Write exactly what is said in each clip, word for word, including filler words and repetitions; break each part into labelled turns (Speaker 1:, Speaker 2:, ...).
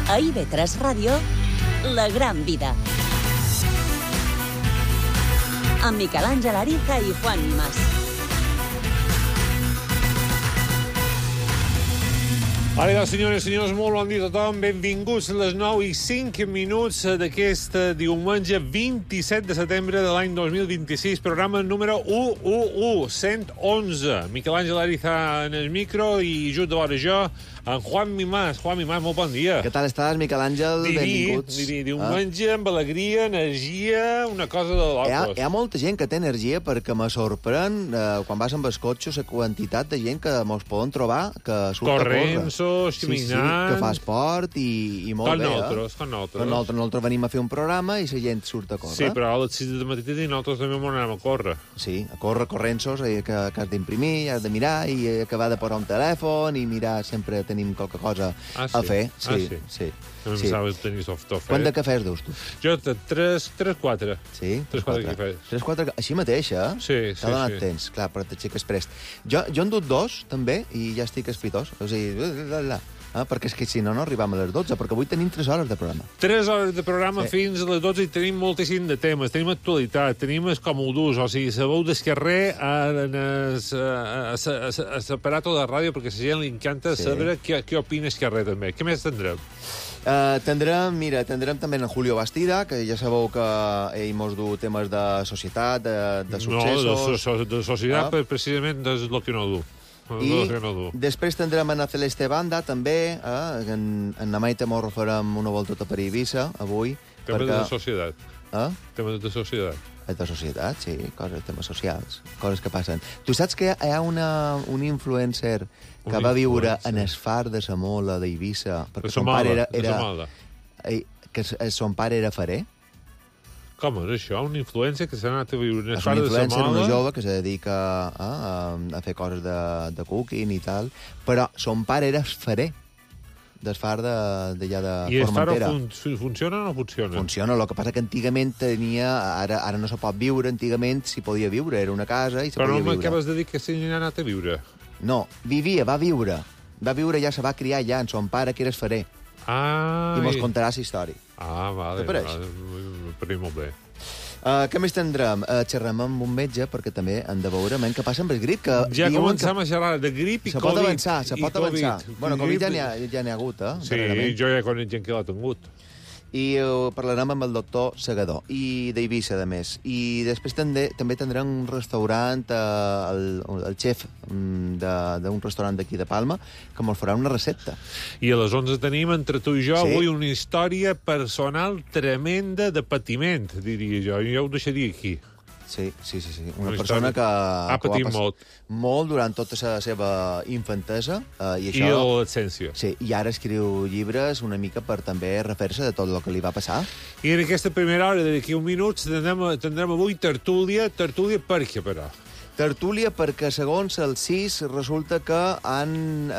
Speaker 1: A I V tres Ràdio, La Gran Vida. Amb Miquel Àngel Ariza i Juan Mas.
Speaker 2: Ara, senyores i senyors, molt bon dia a tothom. Benvinguts a les nou i cinc minuts d'aquest diumenge vint-i-set de setembre de l'any dos mil vint-i-sis, programa número cent onze. Miquel Àngel Ariza en el micro i just de vora jo, en Juan Mas. Juan Mas, molt bon dia.
Speaker 3: Què tal estàs, Miquel Àngel?
Speaker 2: Diví,
Speaker 3: Benvinguts.
Speaker 2: Diví, diumenge amb alegria, energia, una cosa de locos.
Speaker 3: Hi ha, hi ha molta gent que té energia perquè me sorprèn, eh, quan vas amb el cotxe, la quantitat de gent que mos poden trobar que surt
Speaker 2: Correnso,
Speaker 3: a córrer.
Speaker 2: caminant.
Speaker 3: Sí, sí, que fa esport i, i molt
Speaker 2: con
Speaker 3: bé,
Speaker 2: nosaltres,
Speaker 3: eh?
Speaker 2: Con nosaltres.
Speaker 3: Con nosaltres. Nosaltres venim a fer un programa i la gent surt a córrer.
Speaker 2: Sí, però a les sis de matí i nosaltres també m'ho anem a córrer.
Speaker 3: Sí, a córrer, corrensos, eh, que, que has d'imprimir, has de mirar i acabar de posar un telèfon i mirar, sempre tenim qualque cosa
Speaker 2: ah, sí?
Speaker 3: a fer. Sí,
Speaker 2: ah, sí?
Speaker 3: sí.
Speaker 2: No em
Speaker 3: sí.
Speaker 2: pensava que tenies tot fet.
Speaker 3: Quant de cafès deus tu?
Speaker 2: Jo, tres, tres, quatre.
Speaker 3: Sí?
Speaker 2: Tres, quatre cafès.
Speaker 3: Tres, quatre... Així mateix, eh?
Speaker 2: Sí, sí,
Speaker 3: T'ha donat
Speaker 2: sí.
Speaker 3: temps, clar, però t'aixeques prest. Jo, jo en dut dos, també, i ja estic espitós. O sigui, la, la, eh? perquè és que si no, no arribam a les dotze, perquè avui tenim tres hores de programa.
Speaker 2: Tres hores de programa
Speaker 3: Sí.
Speaker 2: fins a les dotze i tenim moltíssim de temes. Tenim actualitat, tenim el com ho dus, o sigui, sabeu d'esquerrer en l'aparato de ràdio, perquè a la gent li encanta
Speaker 3: Sí.
Speaker 2: saber què, què opina esquerrer, també. Què més tindrem?
Speaker 3: Uh, tindrem, mira, tindrem també en Julio Bastida, que ja sabeu que ell mos du temes de societat, de, de successos...
Speaker 2: No, de, so, de societat,
Speaker 3: Ah.
Speaker 2: precisament, és el que no du.
Speaker 3: I
Speaker 2: El que no du.
Speaker 3: després tindrem en Celeste Banda, també, eh? en, en la Maite mos referem una volta per Eivissa, avui.
Speaker 2: Temes
Speaker 3: perquè...
Speaker 2: de societat.
Speaker 3: Eh?
Speaker 2: Temes de societat.
Speaker 3: De societat, sí, coses, temes socials, coses que passen. Tu saps que hi ha una, un influencer que
Speaker 2: Un
Speaker 3: va viure
Speaker 2: influencer.
Speaker 3: en el far de sa Mola d'Eivissa,
Speaker 2: De
Speaker 3: perquè
Speaker 2: sa
Speaker 3: son pare
Speaker 2: mala,
Speaker 3: era...
Speaker 2: de sa
Speaker 3: era
Speaker 2: mala.
Speaker 3: eh, que s- eh, son pare era farer.
Speaker 2: Com és això? Un influencer que s'ha anat a viure en el
Speaker 3: És
Speaker 2: far
Speaker 3: un
Speaker 2: de sa
Speaker 3: influencer,
Speaker 2: mala?
Speaker 3: una jove que se dedica a, a, a fer coses de, de cooking i tal, però son pare era farer del far de, de, ja de
Speaker 2: I el far
Speaker 3: Formentera.
Speaker 2: fun funciona o no funciona?
Speaker 3: Funciona, el que passa que antigament tenia... Ara, ara no se pot viure, antigament s'hi podia viure, era una casa i se
Speaker 2: Però no
Speaker 3: podia viure.
Speaker 2: m'acabes de dir que s'hi ha anat a viure.
Speaker 3: No, vivia, va viure. Va viure, ja se va criar allà, en son pare, que era farer.
Speaker 2: Ah,
Speaker 3: I mos contarà la història.
Speaker 2: Ah, vale.
Speaker 3: Te pareix?
Speaker 2: Vale, per molt bé.
Speaker 3: Uh, què més tindrem? Uh, xerrem amb un metge, perquè també han de veure men, què passa amb el grip. Que
Speaker 2: Ja
Speaker 3: diuen
Speaker 2: començam a xerrar de grip i
Speaker 3: Se
Speaker 2: Covid.
Speaker 3: pot avançar, se
Speaker 2: i
Speaker 3: pot
Speaker 2: Covid.
Speaker 3: avançar. Bueno, Covid ja n'hi ha, ja n'hi ha hagut, eh?
Speaker 2: Sí,
Speaker 3: darrerament.
Speaker 2: jo ja conec gent que l'ha tingut.
Speaker 3: I uh, parlarem amb el doctor Segador, i d'Eivissa, a més. I després també, també tindrem un restaurant, uh, el, el xef um, d'un restaurant d'aquí de Palma, que ens farà una recepta.
Speaker 2: I a les onze tenim, entre tu i jo,
Speaker 3: Sí.
Speaker 2: avui una història personal tremenda de patiment, diria jo. Jo ho deixaria aquí.
Speaker 3: Sí, sí, sí. sí. Una
Speaker 2: Una
Speaker 3: persona
Speaker 2: història.
Speaker 3: que...
Speaker 2: Ha
Speaker 3: que ho
Speaker 2: patit
Speaker 3: pas-
Speaker 2: molt.
Speaker 3: Molt durant tota la seva infantesa. Eh, I
Speaker 2: I
Speaker 3: això...
Speaker 2: l'adolescència.
Speaker 3: Sí, i ara escriu llibres una mica per també refer-se de tot el que li va passar.
Speaker 2: I en aquesta primera hora, d'aquí un minut, tindrem, tindrem avui tertúlia. Tertúlia per què, però?
Speaker 3: Tertúlia perquè, segons el C I S, resulta que han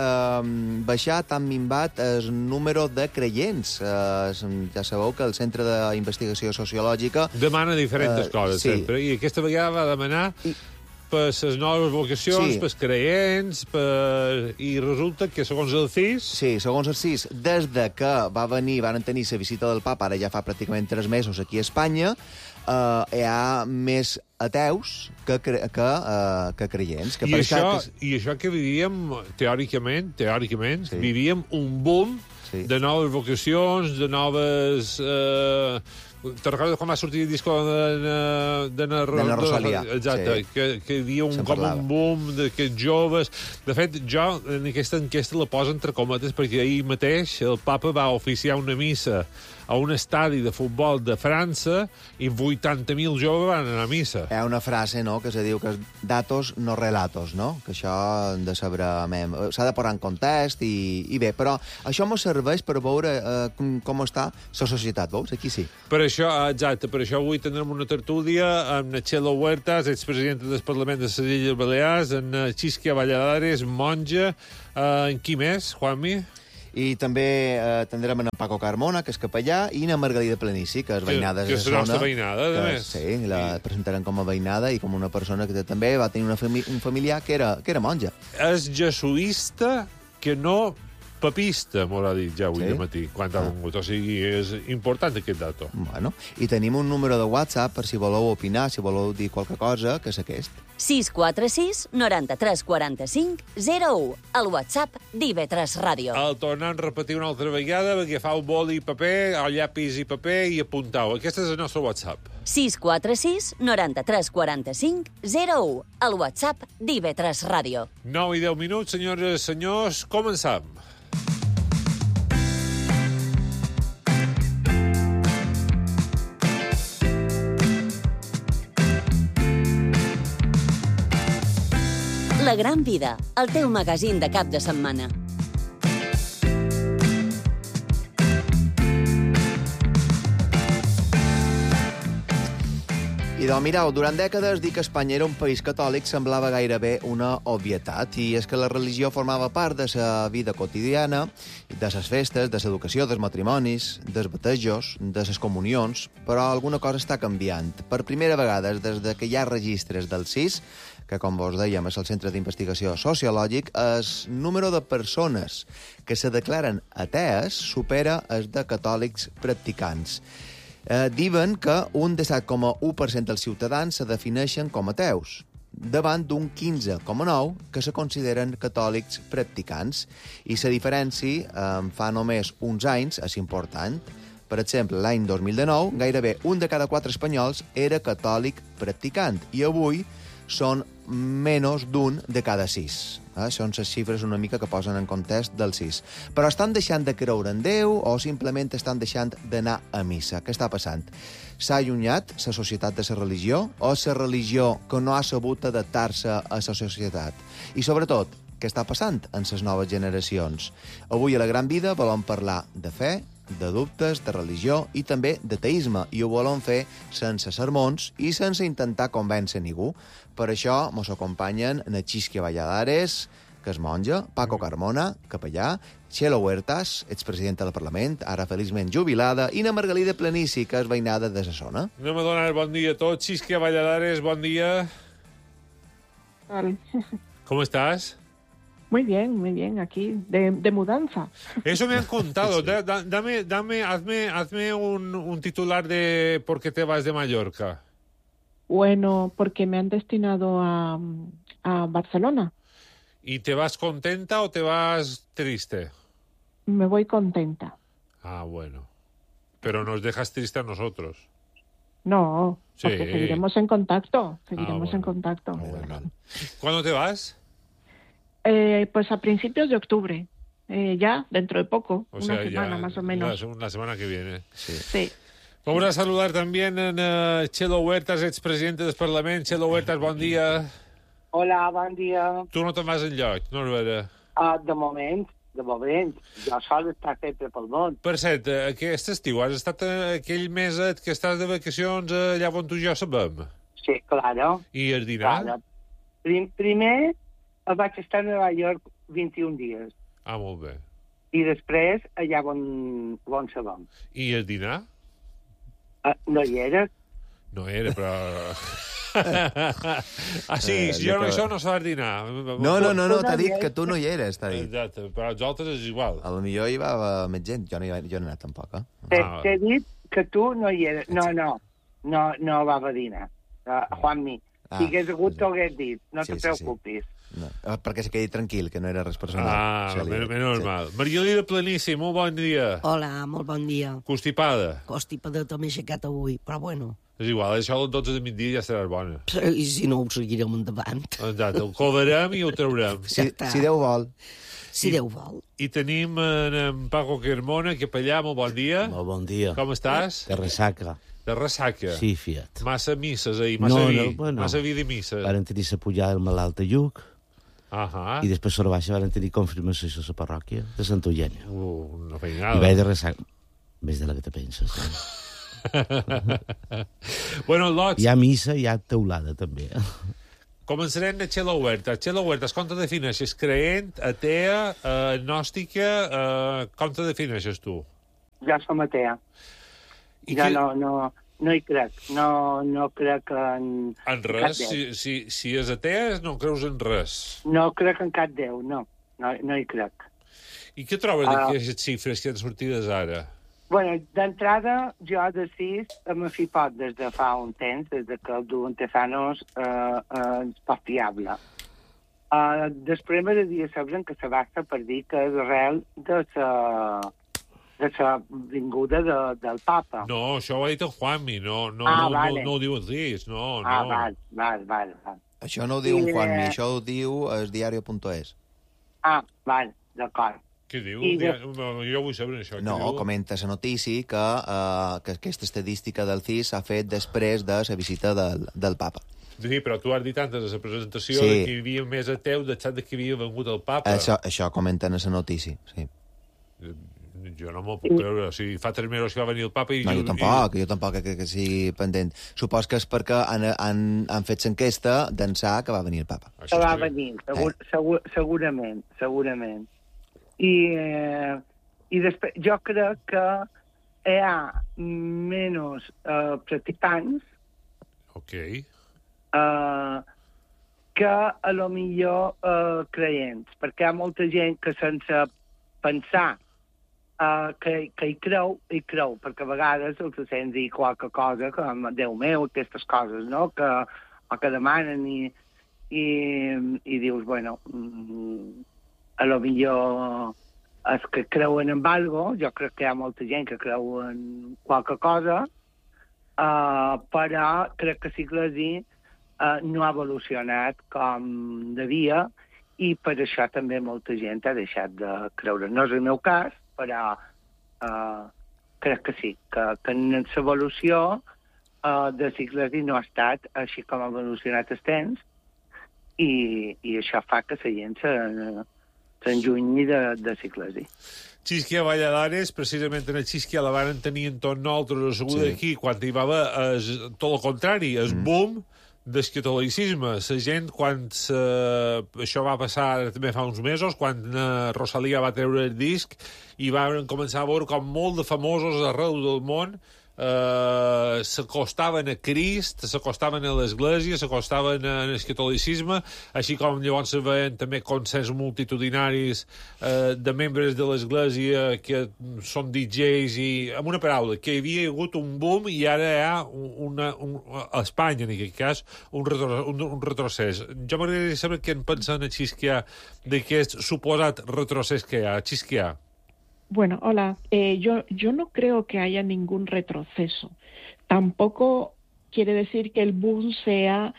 Speaker 3: eh, baixat, han minvat el número de creients. Eh, ja sabeu que el Centre d'Investigació Sociològica...
Speaker 2: Demana diferents
Speaker 3: Eh,
Speaker 2: coses,
Speaker 3: sí.
Speaker 2: sempre. I aquesta vegada va demanar
Speaker 3: I-
Speaker 2: per les noves vocacions,
Speaker 3: Sí.
Speaker 2: pels creients, per... i resulta que, segons el C I S,
Speaker 3: Sí, segons el C I S, des de que va venir, van tenir la visita del papa, ara ja fa pràcticament tres mesos aquí a Espanya, eh, hi ha més ateus que, cre que, uh, que creients. Que
Speaker 2: I
Speaker 3: pareix
Speaker 2: això,
Speaker 3: que...
Speaker 2: I això que vivíem, teòricament, teòricament,
Speaker 3: Sí.
Speaker 2: vivíem un boom
Speaker 3: Sí.
Speaker 2: de noves vocacions, de noves... Eh... Te recordes quan va sortir el disco de, de, de, na,
Speaker 3: De na Rosalía,
Speaker 2: Exacte,
Speaker 3: sí.
Speaker 2: que, que hi havia un,
Speaker 3: Se'n
Speaker 2: com
Speaker 3: parlava.
Speaker 2: un boom d'aquests joves. De fet, jo en aquesta enquesta la poso entre cometes perquè ahir mateix el papa va oficiar una missa a un estadi de futbol de França i vuitanta mil joves van anar a missa.
Speaker 3: Hi ha una frase, no?, que se diu que és datos no relatos, no? Que això hem de saber... mem, S'ha de posar en context i, i bé, però això ens serveix per veure eh, com, com està la societat, veus? Aquí sí.
Speaker 2: Per això, exacte, per això avui tindrem una tertúlia amb Nachelo Huertas, expresidenta del Parlament de les Illes Balears, en Xisquia Valladares, monja, eh, en qui més, Juanmi?
Speaker 3: I també eh, tindrem en Paco Carmona, que és capellà, i na Margalida Planici, que és veïnada de
Speaker 2: que
Speaker 3: la
Speaker 2: és la
Speaker 3: zona.
Speaker 2: nostra veïnada, a
Speaker 3: que,
Speaker 2: més.
Speaker 3: Sí, la presentarem com a veïnada i com una persona que també va tenir una fami un familiar que era, que era monja.
Speaker 2: És jesuïsta que no papista, m'ho ha dit ja avui
Speaker 3: Sí?
Speaker 2: de matí, quan ha
Speaker 3: Ah.
Speaker 2: vengut. O sigui, és important aquest dato.
Speaker 3: Bueno, i tenim un número de WhatsApp per si voleu opinar, si voleu dir qualque cosa, que és aquest.
Speaker 1: sis quatre sis, noranta-tres, quaranta-cinc, zero u. El WhatsApp d'I V tres Ràdio.
Speaker 2: El tornem a repetir una altra vegada, agafau boli i paper, el llapis i paper i apuntau. Aquest és el nostre WhatsApp.
Speaker 1: sis quatre sis, noranta-tres, quaranta-cinc, zero u. El WhatsApp d'I V tres Ràdio.
Speaker 2: nou i deu minuts, senyores i senyors, començam.
Speaker 1: La Gran Vida, el teu magazín de cap de setmana.
Speaker 3: I doncs, mireu, durant dècades dir que Espanya era un país catòlic semblava gairebé una obvietat, i és que la religió formava part de la vida quotidiana, de les festes, de l'educació, dels matrimonis, dels batejos, de les comunions, però alguna cosa està canviant. Per primera vegada, des de que hi ha registres del C I S, que, com vos dèiem, és el Centre d'Investigació Sociològic, el número de persones que se declaren atees supera el de catòlics practicants. Eh, diuen que un disset coma u per cent dels ciutadans se defineixen com ateus, davant d'un quinze coma nou per cent que se consideren catòlics practicants. I la diferència eh, fa només uns anys és important. Per exemple, l'any dos mil dinou, gairebé un de cada quatre espanyols era catòlic practicant, i avui són menys d'un de cada sis. Eh? Són les xifres una mica que posen en context del C I S. Però estan deixant de creure en Déu o simplement estan deixant d'anar a missa? Què està passant? S'ha allunyat la societat de la religió, o la religió que no ha sabut adaptar-se a la societat? I, sobretot, què està passant en les noves generacions? Avui a La Gran Vida volem parlar de fe, de dubtes, de religió i també d'ateisme, i ho volem fer sense sermons i sense intentar convèncer ningú. Per això mos acompanyen Nachisquia Valladares, que és monja, Paco Carmona, capellà, Txelo Huertas, expresidenta del Parlament, ara feliçment jubilada, i na Margalida Planici, que és veïnada de la zona.
Speaker 2: Anem a donar bon dia a tots. Xisquia Valladares, bon dia.
Speaker 4: Vale.
Speaker 2: Com estàs?
Speaker 4: Muy bien, muy bien, aquí, de, de mudanza.
Speaker 2: Eso me han contado. Da- da- dame, dame, hazme, hazme un, un titular de por qué te vas de Mallorca.
Speaker 4: Bueno, porque me han destinado a, a Barcelona.
Speaker 2: ¿Y te vas contenta o te vas triste?
Speaker 4: Me voy contenta.
Speaker 2: Ah, bueno. Pero nos dejas triste a nosotros.
Speaker 4: No,
Speaker 2: Sí.
Speaker 4: porque seguiremos en contacto, seguiremos
Speaker 2: bueno.
Speaker 4: en contacto.
Speaker 2: Bueno. ¿Cuándo te vas?
Speaker 4: Eh, pues a principios de octubre, eh, ya, dentro de poco,
Speaker 2: O
Speaker 4: una
Speaker 2: sea,
Speaker 4: semana
Speaker 2: ya
Speaker 4: más o
Speaker 2: La,
Speaker 4: menos.
Speaker 2: se- la semana que viene.
Speaker 4: Sí.
Speaker 2: Vamos a saludar también a uh, Txelo Huertas, expresidente del Parlament. Txelo Huertas, bon dia.
Speaker 5: Hola, bon dia.
Speaker 2: Tu no te'n vas enlloc, no, Norbera?
Speaker 5: Uh, de moment, de moment, jo sol estar sempre pel món.
Speaker 2: Per cert, eh, aquest estiu has estat eh, aquell meset que estàs de vacacions eh, allà on tu i jo sabem.
Speaker 5: Sí, claro.
Speaker 2: I el dinar?
Speaker 5: claro. Prim, primer vaig estar a Nova York vint-i-un dies
Speaker 2: Ah, molt bé.
Speaker 5: i després allà on, on sabem.
Speaker 2: I el dinar?
Speaker 5: Uh, no hi eres?
Speaker 2: No era, però... ah, sí,
Speaker 3: Eh,
Speaker 2: si jo no
Speaker 3: que-
Speaker 2: hi soc, no sabràs dinar.
Speaker 3: No, no, no, no
Speaker 5: Tu
Speaker 3: t'ha
Speaker 5: no
Speaker 3: dit
Speaker 5: hi
Speaker 3: que
Speaker 5: ets.
Speaker 3: tu no hi eres, t'ha dit.
Speaker 2: Exacte, però als altres és igual.
Speaker 3: A lo millor hi va més gent, jo no hi, va- jo no he anat tampoc, eh?
Speaker 5: T'he
Speaker 2: Ah.
Speaker 5: t'he dit que tu no hi eres. No, no, no, no va a dinar. Uh, Juanmi,
Speaker 3: Ah,
Speaker 5: si hagués hagut,
Speaker 3: sí.
Speaker 5: t'ho hagués dit. No
Speaker 3: Sí,
Speaker 5: te
Speaker 3: sí, sí.
Speaker 5: preocupis.
Speaker 3: No, eh, perquè se quedi tranquil, que no era res personal.
Speaker 2: Ah,
Speaker 3: Això li-
Speaker 2: men menys
Speaker 3: sí.
Speaker 2: mal. Margalida Planici, molt bon dia.
Speaker 6: Hola, molt bon dia.
Speaker 2: Constipada.
Speaker 6: Constipada m'he aixecat avui, però bueno,
Speaker 2: És igual, això a les dotze de migdia ja seràs bona.
Speaker 6: i si no ho seguirem endavant.
Speaker 2: Exacte, ho cobrarem i ho traurem.
Speaker 3: Si,
Speaker 6: està.
Speaker 3: si Déu vol.
Speaker 6: Si Déu vol.
Speaker 2: I tenim en, en Paco Carmona, capellà, molt bon dia.
Speaker 7: Molt bon dia.
Speaker 2: Com estàs?
Speaker 7: De ressaca.
Speaker 2: De ressaca.
Speaker 7: Sí, fiat.
Speaker 2: Massa misses ahir, massa
Speaker 7: No,
Speaker 2: vi.
Speaker 7: no, bueno.
Speaker 2: Massa vi de missa.
Speaker 7: Varen tenir la pujada del malalt a Lluc
Speaker 2: Ahà.
Speaker 7: i després sobre baixa varen tenir confirmació a la parròquia de Santa Eugènia.
Speaker 2: Uh, una
Speaker 7: I
Speaker 2: feinada.
Speaker 7: vaig de ressaca. Més de la que te penses. Eh?
Speaker 2: Bueno, Lots,
Speaker 7: Hi ha missa i hi ha teulada, també.
Speaker 2: començarem de Txelo Huertas. Txelo Huertas, com te defineixes? Creent, atea, eh, agnòstica? Eh, com te defineixes tu?
Speaker 5: Jo som atea.
Speaker 2: I
Speaker 5: Jo
Speaker 2: que-
Speaker 5: no, no, no hi crec. No, no crec en...
Speaker 2: En
Speaker 5: cap
Speaker 2: res?
Speaker 5: Déu.
Speaker 2: Si, si, si és atea, no creus en res.
Speaker 5: No crec en cap Déu, no. No, no hi crec.
Speaker 2: I què troben
Speaker 5: Ah.
Speaker 2: aquestes xifres que han sortides ara?
Speaker 5: Bueno, d'entrada, jo de sis me fi pot des de fa un temps, des de que el duen Tezanos eh, eh, és poc fiable. Uh, després m'agradaria saber que se basta per dir que és arrel de la de la vinguda de, del papa.
Speaker 2: No, això ho ha dit el Juanmi, no, no,
Speaker 5: Ah,
Speaker 2: no,
Speaker 5: vale.
Speaker 2: no, no ho diu el Ris, no,
Speaker 5: Ah,
Speaker 2: no.
Speaker 5: val, val, val, val.
Speaker 3: Això no ho diu
Speaker 5: I,
Speaker 3: un Juanmi,
Speaker 5: eh,
Speaker 3: això ho diu el diario punto es.
Speaker 5: Ah, val, d'acord.
Speaker 2: Què diu?
Speaker 5: I de-
Speaker 2: Ja- Jo vull saber això.
Speaker 3: No,
Speaker 2: què diu?
Speaker 3: comenta la notícia que, uh, que aquesta estadística del C I S s'ha fet després de la visita del, del papa.
Speaker 2: Sí, però tu has dit antes a la presentació
Speaker 3: Sí.
Speaker 2: sí. que hi havia més ateus del xat de que havia vengut el papa.
Speaker 3: Això, això comenten a la notícia, sí.
Speaker 2: Jo no m'ho puc creure. O sigui, fa tres mesos que va venir el papa i...
Speaker 3: No, jo tampoc, jo tampoc que, que sigui pendent. Supos que és perquè han, han, han fet l'enquesta d'ençà que va venir el papa.
Speaker 2: Això
Speaker 5: Que va
Speaker 2: està bé.
Speaker 5: venir, segur, segur, segurament, segurament. I, eh, i després, jo crec que hi ha menys eh, practicants
Speaker 2: Ok.
Speaker 5: eh, que a lo millor eh, creients, perquè hi ha molta gent que sense pensar uh, que, que hi creu, hi creu, perquè a vegades els sents dir qualque cosa com, Déu meu, aquestes coses, no?, que, o que demanen i, i, i dius, bueno, mm, a lo millor els que creuen en algo, jo crec que hi ha molta gent que creu en qualque cosa, uh, però crec que Iglesias uh, no ha evolucionat com devia i per això també molta gent ha deixat de creure. No és el meu cas, però uh, crec que sí, que, que en l'evolució uh, de Iglesias no ha estat així com ha evolucionat el temps i, i això fa que la gent se, s'enllunyi de, de Iglesias.
Speaker 2: Xisquia Valladares, precisament en el Xisquia la van tenir en tot nosaltres asseguda
Speaker 3: Sí.
Speaker 2: aquí, quan hi va haver es, tot el contrari, el mm. boom del catolicisme. La gent, quan uh, això va passar també fa uns mesos, quan uh, Rosalia va treure el disc, i van començar a veure com molt de famosos arreu del món Uh, s'acostaven a Crist, s'acostaven a l'Església, s'acostaven al catolicisme, així com llavors se veien també concerts multitudinaris uh, de membres de l'Església que són D Js i, amb una paraula, que hi havia hagut un boom i ara hi ha una, un, a Espanya, en aquest cas, un, retro, un, un retrocés. Jo m'agradaria saber què en pensen a Xisquià d'aquest suposat retrocés que hi ha. Xisquià.
Speaker 4: Bueno, hola. Eh, yo, yo no creo que haya ningún retroceso. Tampoco quiere decir que el boom sea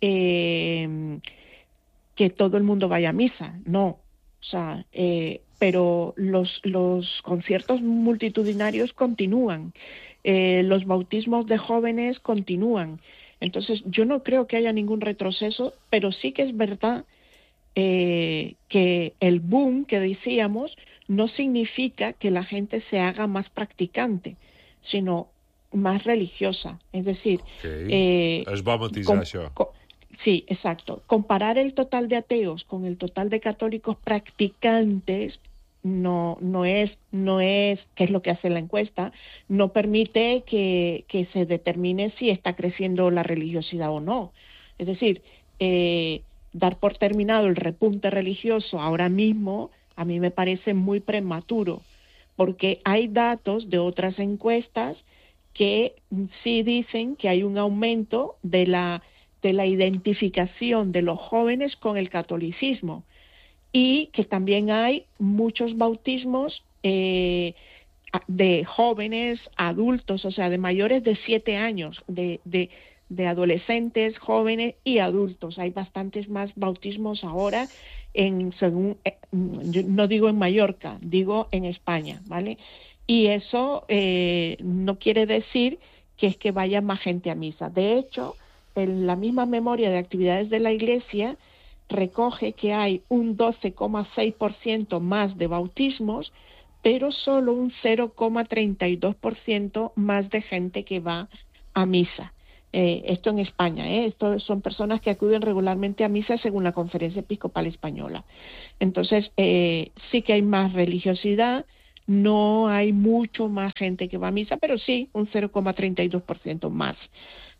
Speaker 4: eh, que todo el mundo vaya a misa. No. O sea, eh, pero los, los conciertos multitudinarios continúan. Eh, los bautismos de jóvenes continúan. Entonces, yo no creo que haya ningún retroceso, pero sí que es verdad eh, que el boom que decíamos no significa que la gente se haga más practicante, sino más religiosa. Es decir,
Speaker 2: Okay.
Speaker 4: eh,
Speaker 2: es va matisar
Speaker 4: com,
Speaker 2: això.
Speaker 4: com, sí, exacto. Comparar el total de ateos con el total de católicos practicantes no, no es, no es, que es lo que hace la encuesta, no permite que, que se determine si está creciendo la religiosidad o no. Es decir, eh, dar por terminado el repunte religioso ahora mismo a mí me parece muy prematuro, porque hay datos de otras encuestas que sí dicen que hay un aumento de la, de la identificación de los jóvenes con el catolicismo y que también hay muchos bautismos eh, de jóvenes, adultos, o sea, de mayores de siete años, de, de, de adolescentes, jóvenes y adultos. Hay bastantes más bautismos ahora, en según eh, yo no digo en Mallorca, digo en España, ¿vale? Y eso eh, no quiere decir que es que vaya más gente a misa. De hecho, en la misma memoria de actividades de la Iglesia recoge que hay un doce coma seis por ciento más de bautismos, pero solo un cero coma treinta y dos por ciento más de gente que va a misa. Eh, esto en España, ¿eh? Esto son personas que acuden regularmente a misa según la Conferencia Episcopal Española. Entonces, eh, sí que hay más religiosidad, no hay mucho más gente que va a misa, pero sí un cero coma treinta y dos por ciento más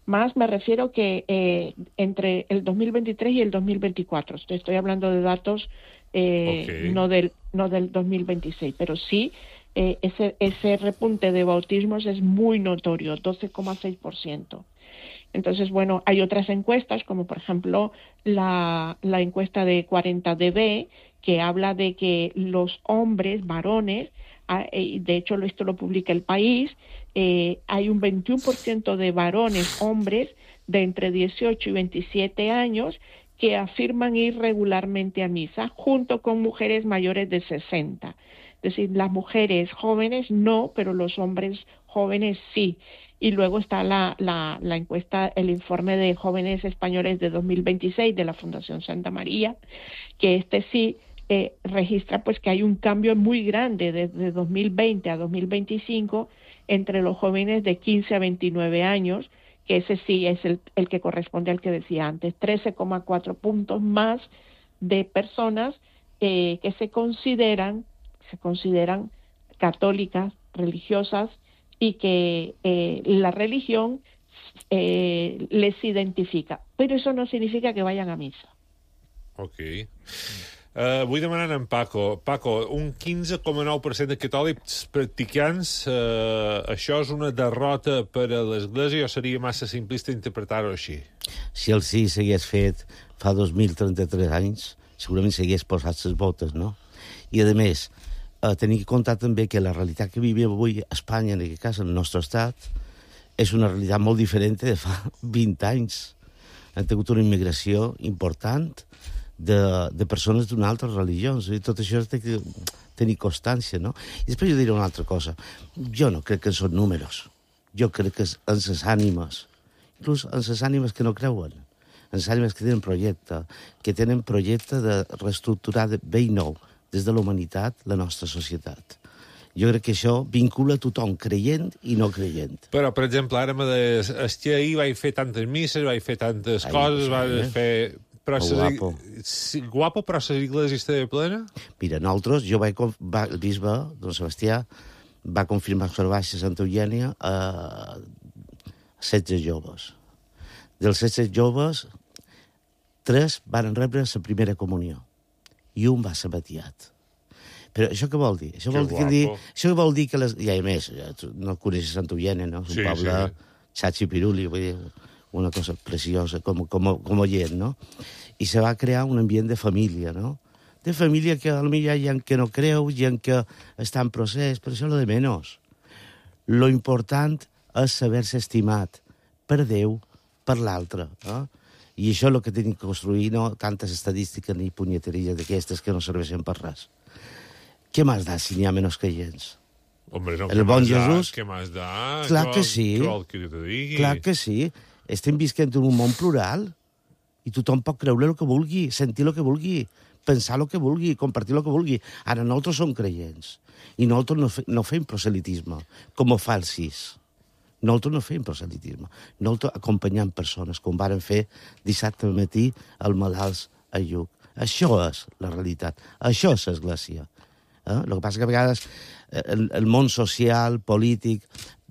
Speaker 4: Más me refiero que eh, entre el dos mil veintitrés y el dos mil veinticuatro. Estoy hablando de datos eh,
Speaker 2: Okay.
Speaker 4: no del no del dos mil veintiséis, pero sí eh, ese ese repunte de bautismos es muy notorio, doce coma seis por ciento. Entonces, bueno, hay otras encuestas, como por ejemplo la, la encuesta de cuarenta D B, que habla de que los hombres, varones, ah, eh, de hecho esto lo publica El País, eh, hay un veintiuno por ciento de varones, hombres, de entre dieciocho y veintisiete años, que afirman ir regularmente a misa, junto con mujeres mayores de sesenta. Es decir, las mujeres jóvenes no, pero los hombres jóvenes sí. Y luego está la, la, la encuesta, el informe de jóvenes españoles de dos mil veintiséis de la Fundación Santa María, que este sí eh, registra pues que hay un cambio muy grande desde dos mil veinte a dos mil veinticinco entre los jóvenes de quince a veintinueve años, que ese sí es el, el que corresponde al que decía antes, trece coma cuatro puntos más de personas eh, que se consideran, se consideran católicas, religiosas, y que eh, la religión eh, les identifica. Però això no significa que vayan a missa.
Speaker 2: Ok. Uh, vull demanar a en Paco. Paco, un quinze coma nou per cent de catòlics practicants, uh, això és una derrota per a l'Església o seria massa simplista interpretar-ho així?
Speaker 7: Si el sí s'hagués fet fa dos mil trenta-tres anys, segurament s'hagués posat les botes, no? I, a més, eh, tenir en compte també que la realitat que vivim avui a Espanya, en aquest cas, en el nostre estat, és una realitat molt diferent de fa vint anys. Han tingut una immigració important de, de persones d'una altra religió. I tot això té que tenir constància, no? I després jo diré una altra cosa. Jo no crec que són números. Jo crec que és en les ànimes. Inclús en les ànimes que no creuen. En les ànimes que tenen projecte, que tenen projecte de reestructurar de vell nou des de la humanitat la nostra societat. Jo crec que això vincula tothom creient i no creient.
Speaker 2: Però, per exemple, ara me deies, és que ahir vaig fer tantes misses, vaig fer tantes
Speaker 7: Ai,
Speaker 2: coses,
Speaker 7: sí,
Speaker 2: vaig
Speaker 7: eh?
Speaker 2: fer... Però
Speaker 7: Molt
Speaker 2: ses...
Speaker 7: guapo.
Speaker 2: Sí, guapo, però les iglesia estava plena?
Speaker 7: Mira, nosaltres, jo vaig, conf- va, el bisbe, don Sebastià, va confirmar que baixa Santa Eugènia a setze joves. Dels setze joves, tres van rebre la primera comunió i un va ser batiat. Però això què vol dir? Això
Speaker 2: Que
Speaker 7: vol, que
Speaker 2: guapo.
Speaker 7: dir, això vol dir que... Les, I a més, tu no coneixes Santa Eugènia, no? És un
Speaker 2: Sí,
Speaker 7: poble
Speaker 2: sí.
Speaker 7: xachi piruli, vull dir, una cosa preciosa, com, com, com gent, no? I se va crear un ambient de família, no? De família que potser hi ha gent que no creu, gent que està en procés, però això és lo de menys. Lo important és saber-se estimat per Déu, per l'altre, no? I això és el que tenim que construir, no tantes estadístiques ni punyeteries d'aquestes que no serveixen per res. Què més da si n'hi ha menys creients?
Speaker 2: Hombre, no,
Speaker 7: El
Speaker 2: què
Speaker 7: bon
Speaker 2: más da?
Speaker 7: Jesús?
Speaker 2: Què més da?
Speaker 7: Clar
Speaker 2: Què
Speaker 7: que
Speaker 2: vol-
Speaker 7: sí.
Speaker 2: Què vol que te digui?
Speaker 7: Clar que sí. Estem visquent en un món plural i tothom pot creure el que vulgui, sentir el que vulgui, pensar el que vulgui, compartir el que vulgui. Ara, nosaltres som creients i nosaltres no, fe, no fem proselitisme, com ho fa el sis. Nosaltres no fem proselitisme. Nosaltres acompanyem persones, com varen fer dissabte al matí al malalts a Lluc. Això és la realitat. Això és l'església. Eh? El que passa que a vegades el, el món social, polític,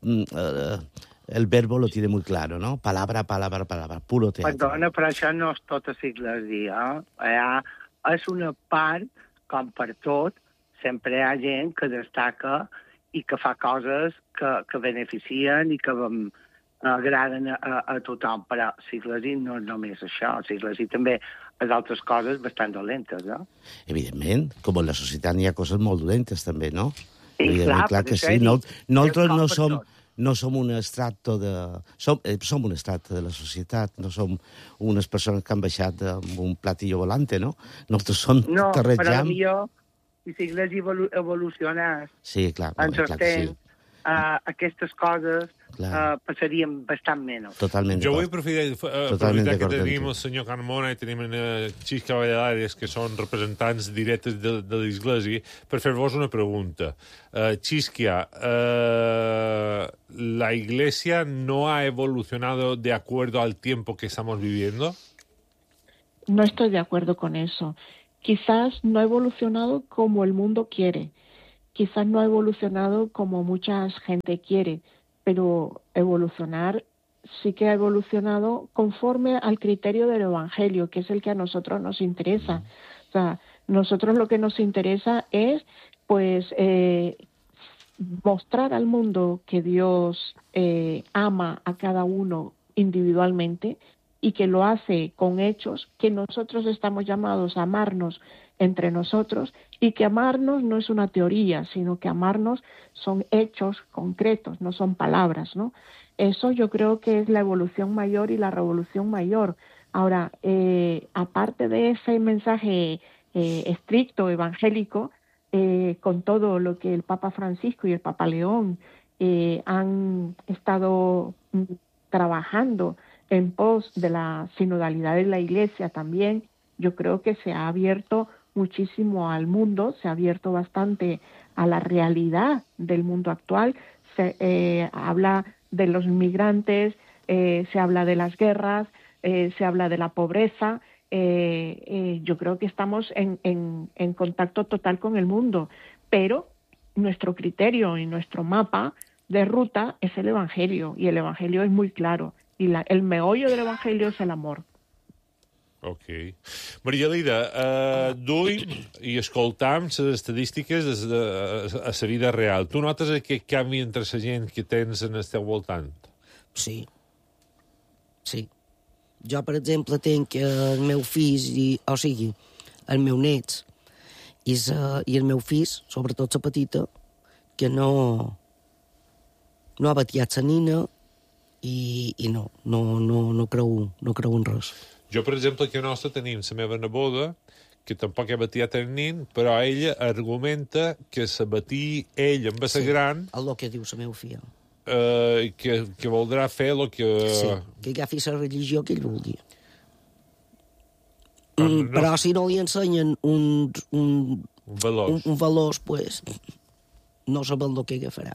Speaker 7: eh, el verbo lo tiene muy claro, ¿no? Palabra, palabra, palabra, puro teatro.
Speaker 5: Perdona, però això no és tota l'església. Eh? Ha, és una part, com per tot, sempre hi ha gent que destaca i que fa coses que, que beneficien i que um, agraden a, a, a tothom. Però l'església no és només això. L'església també és altres coses bastant dolentes, no?
Speaker 7: Evidentment, com en la societat hi ha coses molt dolentes també, no?
Speaker 5: Sí,
Speaker 7: Evidentment,
Speaker 5: clar,
Speaker 7: clar
Speaker 5: per
Speaker 7: que
Speaker 5: això
Speaker 7: sí.
Speaker 5: he dit,
Speaker 7: No, nosaltres
Speaker 5: és com
Speaker 7: no
Speaker 5: per
Speaker 7: som,
Speaker 5: tot.
Speaker 7: no som un extracte de... Som, eh, som un extracte de la societat, no som unes persones que han baixat amb un platillo volante, no? Nosaltres som
Speaker 5: No, però
Speaker 7: terrejam...
Speaker 5: millor si l'església evolu evolucionés
Speaker 7: Sí, clar,
Speaker 5: en
Speaker 7: clar
Speaker 5: el
Speaker 7: que sí.
Speaker 5: temps, uh, aquestes coses
Speaker 7: Clar.
Speaker 5: uh, passarien bastant menys.
Speaker 7: Totalment
Speaker 2: Jo vull
Speaker 7: d'acord.
Speaker 2: aprofitar, eh,
Speaker 7: Totalment
Speaker 2: aprofitar que
Speaker 7: d'acord amb
Speaker 2: tenim
Speaker 7: tu.
Speaker 2: el senyor Carmona i tenim en uh, Xisca Valladares, que són representants directes de, de l'Església, per fer-vos una pregunta. Uh, Xisca, uh, ¿la Iglesia no ha evolucionado de acuerdo al tiempo que estamos viviendo?
Speaker 4: No estoy de acuerdo con eso. Quizás no ha evolucionado como el mundo quiere, quizás no ha evolucionado como mucha gente quiere, pero evolucionar sí que ha evolucionado conforme al criterio del Evangelio, que es el que a nosotros nos interesa. O sea, nosotros lo que nos interesa es, pues, eh, mostrar al mundo que Dios eh, ama a cada uno individualmente y que lo hace con hechos, que nosotros estamos llamados a amarnos entre nosotros y que amarnos no es una teoría, sino que amarnos son hechos concretos, no son palabras, ¿no? Eso yo creo que es la evolución mayor y la revolución mayor. Ahora, eh, aparte de ese mensaje eh, estricto, evangélico, eh, con todo lo que el Papa Francisco y el Papa León eh, han estado mm, trabajando en pos de la sinodalidad de la Iglesia también, yo creo que se ha abierto muchísimo al mundo, se ha abierto bastante a la realidad del mundo actual, se eh, habla de los migrantes, eh, se habla de las guerras, eh, se habla de la pobreza. Eh, eh, yo creo que estamos en, en, en contacto total con el mundo, pero nuestro criterio y nuestro mapa de ruta es el Evangelio, y el Evangelio es muy claro, y la, el meollo del Evangelio és l'amor.
Speaker 2: Ok. Maria Lida, uh, duim i escoltam les estadístiques de, de, a la vida real. Tu notes aquest canvi entre la gent que tens en el teu voltant?
Speaker 6: Sí. Sí. Jo, per exemple, tenc el meu fill, i, o sigui, el meu net i, sa, i el meu fill, sobretot la petita, que no, no ha batiat la nina i, i no, no, no, no, creu, no creu en res.
Speaker 2: Jo, per exemple, aquí a nostra tenim la meva neboda, que tampoc ha batiat el nin, però ella argumenta que se batí ell amb la
Speaker 6: Sí,
Speaker 2: gran,
Speaker 6: el que diu la meva filla.
Speaker 2: eh, que, que voldrà fer el que...
Speaker 6: Sí, que agafi la religió que ell vulgui.
Speaker 2: No,
Speaker 6: Mm,
Speaker 2: no.
Speaker 6: però si no li ensenyen un, un,
Speaker 2: valors.
Speaker 6: un, un valors, pues, no saben el que agafarà.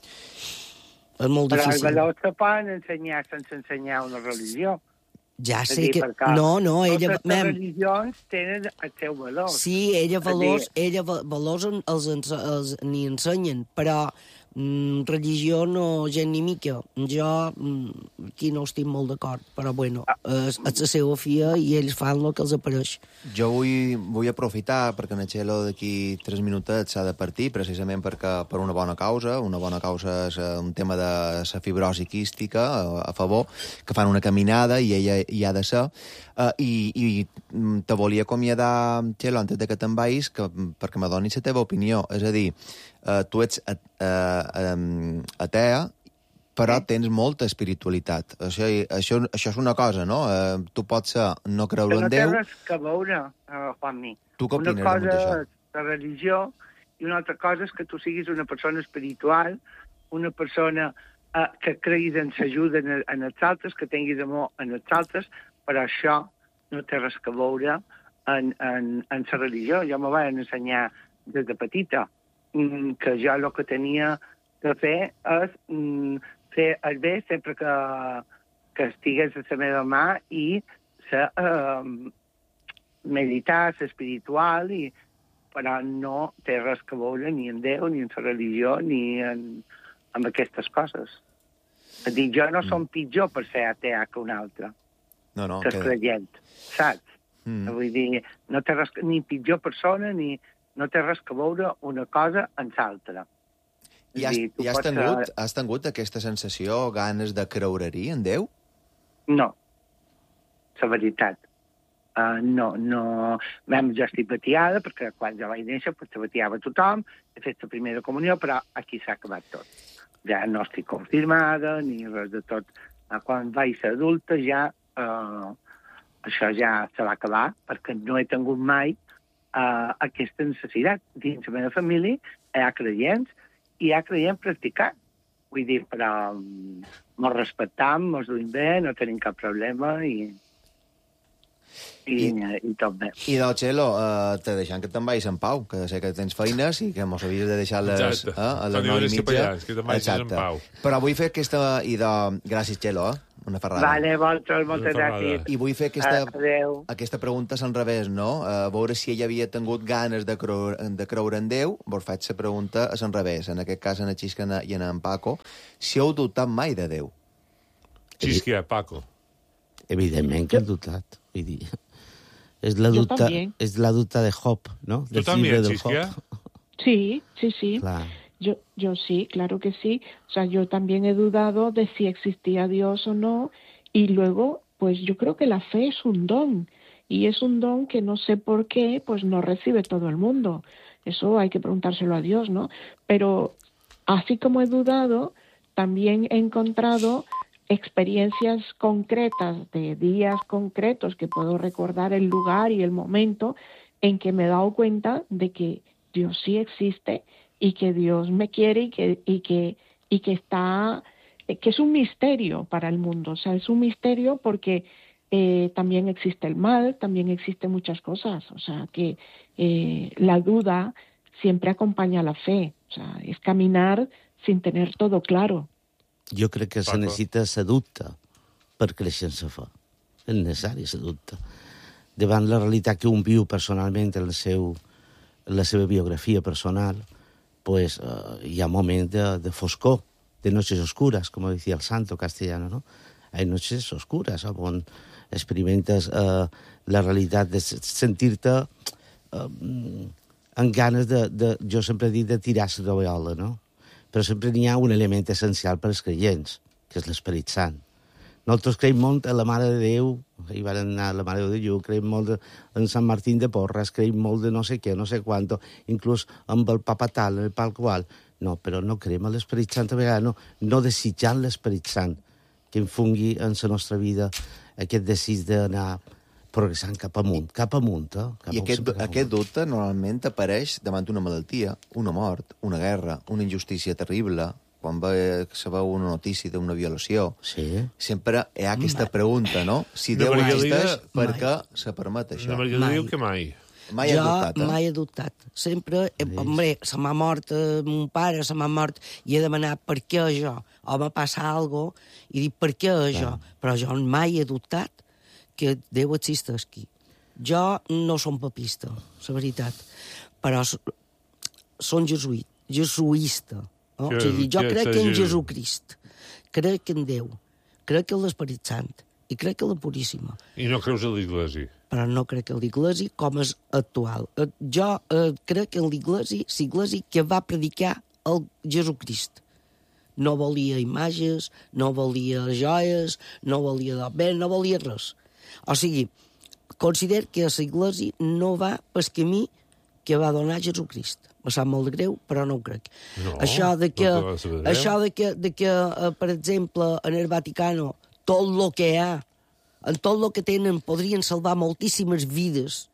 Speaker 6: És molt
Speaker 5: Però els
Speaker 6: difícil.
Speaker 5: valors se poden ensenyar sense ensenyar una religió.
Speaker 6: Ja
Speaker 5: És a
Speaker 6: sé
Speaker 5: dir,
Speaker 6: que...
Speaker 5: perquè
Speaker 6: No, no, ella...
Speaker 5: Totes les
Speaker 6: Mem,
Speaker 5: religions tenen el seu valor.
Speaker 6: sí, ella
Speaker 5: És a
Speaker 6: valors,
Speaker 5: dir,
Speaker 6: ella va- valors en- els, ens, els ni ensenyen, però mm, religió no gent ni mica. Jo mm, aquí no estic molt d'acord, però bueno, és, és la seva filla i ells fan el que els apareix.
Speaker 3: Jo vull, vull aprofitar, perquè en Txelo d'aquí tres minutets s'ha de partir, precisament perquè per una bona causa, una bona causa és eh, un tema de la fibrosi quística, a, a favor, que fan una caminada i ella hi ha de ser, uh, i, i mm, te volia acomiadar, Txelo, antes de que te'n vagis, que, perquè me donis la teva opinió. És a dir, uh, tu ets uh, uh, um, atea, però tens molta espiritualitat. Això, això, això és una cosa, no? Uh, tu pots ser, no
Speaker 5: que
Speaker 3: creure
Speaker 5: no
Speaker 3: en
Speaker 5: té
Speaker 3: Déu.
Speaker 5: res que veure, uh, Juanmi.
Speaker 3: Tu què
Speaker 5: Una
Speaker 3: opines damunt
Speaker 5: cosa
Speaker 3: d'això?
Speaker 5: és la religió i una altra cosa és que tu siguis una persona espiritual, una persona uh, que creguis en l'ajuda en, en els altres, que tinguis amor en els altres, però això no té res que veure en, en, en la religió. Jo me vaig ensenyar des de petita mm, que jo el que tenia de fer és mm, fer el bé sempre que, que estigués a la meva mà i ser, eh, meditar, ser espiritual, i, però no té res que veure ni en Déu, ni en la religió, ni en, en aquestes coses. És a dir, jo no som pitjor per ser atea que un altre,
Speaker 3: No, no,
Speaker 5: que és
Speaker 3: queda...
Speaker 5: creient, saps?
Speaker 3: Mm.
Speaker 5: Vull dir, no té res, ni pitjor persona, ni no té res que veure una cosa amb l'altra.
Speaker 3: I has,
Speaker 5: dir, tu
Speaker 3: i has,
Speaker 5: pots,
Speaker 3: tingut,
Speaker 5: eh,
Speaker 3: has tingut aquesta sensació, ganes de creure-hi en Déu?
Speaker 5: No, la veritat. Uh, no, no... Vam, jo estic batiada, perquè quan jo vaig néixer pues, se batiava tothom, he fet la primera comunió, però aquí s'ha acabat tot. Ja no estic confirmada, ni res de tot. Uh, quan vaig ser adulta ja uh, això ja se va acabar, perquè no he tingut mai uh, aquesta necessitat. Dins la meva família hi ha creients i hi ha creients practicants. Vull dir, però um, mos respectam, mos duim bé, no tenim cap problema i, i, I, i tot bé.
Speaker 3: I del Txelo, uh, te deixant que te'n vagis en pau, que sé que tens feines i que mos havies de deixar les,
Speaker 2: Exacte.
Speaker 3: eh, a les
Speaker 2: Toni
Speaker 3: nou i
Speaker 2: Ores
Speaker 3: mitja.
Speaker 2: Capellans, que te'n vagis en
Speaker 3: Exacte.
Speaker 2: pau.
Speaker 3: Però vull fer aquesta... I de... Gràcies, Txelo, eh? Una ferrada.
Speaker 5: Vale, vosaltres, moltes
Speaker 2: Una ferrada.
Speaker 5: gràcies.
Speaker 3: I vull fer aquesta,
Speaker 5: Adéu.
Speaker 3: aquesta pregunta al revés, no? A veure si ella havia tingut ganes de creure, de creure en Déu, vos faig la pregunta al revés. En aquest cas, en el Xisca i en en Paco, si heu dubtat mai de Déu?
Speaker 2: Xisquia, Paco.
Speaker 7: Evidentment que és dotat. Vull dir, és la
Speaker 4: Jo
Speaker 7: dubta,
Speaker 4: també.
Speaker 7: és la dubta de Job, no?
Speaker 2: Tu
Speaker 7: Del
Speaker 2: també,
Speaker 7: llibre del
Speaker 2: Xisquia?
Speaker 7: Job.
Speaker 4: Sí, sí, sí.
Speaker 7: Clar.
Speaker 4: Yo, yo sí, claro que sí. O sea, yo también he dudado de si existía Dios o no. Y luego, pues yo creo que la fe es un don. Y es un don que no sé por qué, pues no recibe todo el mundo. Eso hay que preguntárselo a Dios, ¿no? Pero así como he dudado, también he encontrado experiencias concretas de días concretos que puedo recordar el lugar y el momento en que me he dado cuenta de que Dios sí existe y que Dios me quiere y que y que y que está que es un misterio para el mundo. O sea, es un misterio porque eh, también existe el mal, también existen muchas cosas. O sea, que eh, la duda siempre acompaña a la fe. O sea, es caminar sin tener todo claro.
Speaker 7: Jo crec que se
Speaker 2: Paco.
Speaker 7: necessita la dubte per créixer en la fe. És necessari la dubte. Davant la realitat que un viu personalment en, el seu, en la seva biografia personal, pues, uh, hi ha moments de, de foscor, de noches oscuras, com decía el santo castellano, ¿no? Hay noches oscuras on experimentes uh, la realitat de sentir-te uh, amb ganes de, de, jo sempre he dit, de tirar la tovallola, no? Però sempre n'hi ha un element essencial per als creients, que és l'Esperit Sant. Nosaltres creiem molt en la Mare de Déu, hi van anar a la Mare de Déu, creiem molt de, en Sant Martín de Porres, creiem molt de no sé què, no sé quanto, inclús amb el papa tal, el pal qual. No, però no creiem en l'Esperit Sant a vegades, no, no desitjant l'Esperit Sant, que infungui en la nostra vida aquest desig d'anar progressant cap amunt, cap amunt, eh? Cap
Speaker 3: I
Speaker 7: amunt,
Speaker 3: aquest,
Speaker 7: sempre cap
Speaker 3: aquest
Speaker 7: amunt.
Speaker 3: dubte normalment apareix davant d'una malaltia, una mort, una guerra, una injustícia terrible, quan ve, se veu una notícia d'una violació.
Speaker 7: Sí.
Speaker 3: Sempre hi ha aquesta pregunta, no? Si
Speaker 2: Una
Speaker 3: Déu
Speaker 2: Maria
Speaker 3: existeix,
Speaker 2: Elida-
Speaker 3: per
Speaker 6: Mai.
Speaker 3: què se permet això?
Speaker 2: La Maria
Speaker 6: Mai.
Speaker 2: diu que mai.
Speaker 3: Mai
Speaker 6: jo
Speaker 3: has dubtat, eh?
Speaker 6: mai he dubtat. Sempre, eh, hombre, se m'ha mort eh, mon pare, se m'ha mort, i he demanat per què jo, o m'ha passat alguna cosa, i dic per què jo, però jo mai he dubtat que Déu existeix aquí. Jo no som papista, la veritat, però s- som jesuït, jesuïsta. No?
Speaker 2: Que-
Speaker 6: O sigui, jo
Speaker 2: que
Speaker 6: crec
Speaker 2: és
Speaker 6: en
Speaker 2: Jesús.
Speaker 6: Jesucrist, crec en Déu, crec en l'Esperit Sant, i crec en la Puríssima,
Speaker 2: I no creus a l'Iglesi.
Speaker 6: però no crec en l'Iglesi com és actual. Eh, Jo eh, crec en l'Iglesi, l'Iglesi que va predicar el Jesucrist. No volia imatges, no volia joies, no volia d'obert, no volia res. O sigui, considero que l'Iglesi no va pel camí que va donar Jesucrist. Me sap molt de greu, però no ho crec.
Speaker 2: No,
Speaker 6: això de que,
Speaker 2: no te va saber greu.
Speaker 6: això de que, de que eh, per exemple, en el Vaticano, tot el que hi ha, en tot el que tenen, podrien salvar moltíssimes vides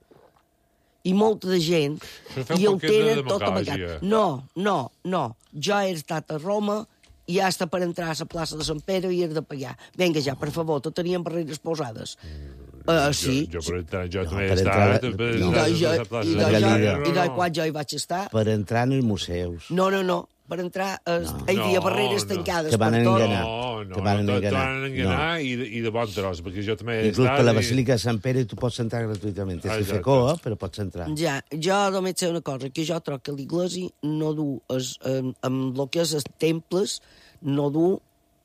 Speaker 6: i molta de gent,
Speaker 2: Però feu
Speaker 6: i el
Speaker 2: poquet de
Speaker 6: tenen tot
Speaker 2: demagògia.
Speaker 6: amagat. No, no, no. Jo he estat a Roma i ja està per entrar a la plaça de Sant Pere i he de pagar. Vinga ja, per favor, tot tenien barreres posades. Uh, sí.
Speaker 2: Jo, jo, per entrar, jo
Speaker 7: No,
Speaker 2: també he
Speaker 7: per entrar-
Speaker 2: estat... per
Speaker 7: no.
Speaker 6: I
Speaker 2: entrar
Speaker 6: de, jo,
Speaker 2: a la plaça
Speaker 6: i
Speaker 2: de
Speaker 6: de,
Speaker 2: Sant
Speaker 6: jo,
Speaker 2: Pere,
Speaker 6: i de
Speaker 2: no.
Speaker 6: quan jo hi vaig estar...
Speaker 7: Per entrar en els museus.
Speaker 6: No, no, no. Per entrar eh, hi havia
Speaker 2: No,
Speaker 6: barreres
Speaker 2: no.
Speaker 6: tancades
Speaker 7: Que van
Speaker 6: per tot.
Speaker 7: enganar.
Speaker 2: No, no,
Speaker 7: Que van
Speaker 2: no, te
Speaker 7: enganar.
Speaker 2: van enganar i, de- i de bon tros, perquè jo també he
Speaker 7: Inclús
Speaker 2: estat...
Speaker 7: per la
Speaker 2: i-
Speaker 7: Basílica de Sant Pere tu pots entrar gratuïtament. És
Speaker 2: Ah,
Speaker 7: de
Speaker 2: exacte.
Speaker 7: Fecoa, però pots entrar.
Speaker 6: Ja, jo només sé una cosa, que jo trobo que l'Iglesi no du, es, eh, amb el que és els temples, no du